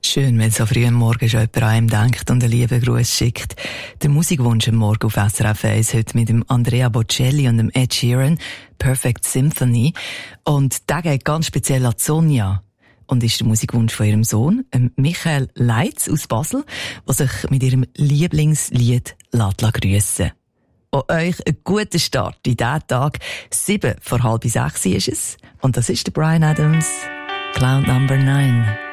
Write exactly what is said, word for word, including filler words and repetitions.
Schön, wenn so früh am Morgen schon jemand an einem denkt und einen lieben Gruß schickt. Der Musikwunsch am Morgen auf S R F eins heute mit dem Andrea Bocelli und dem Ed Sheeran, Perfect Symphony. Und der geht ganz speziell an Sonja. Und ist der Musikwunsch von ihrem Sohn, Michael Leitz aus Basel, der sich mit ihrem Lieblingslied grüssen lässt. Und euch einen guten Start in diesen Tag. Sieben vor halb sechs ist es. Und das ist der Bryan Adams, Cloud Number Nine.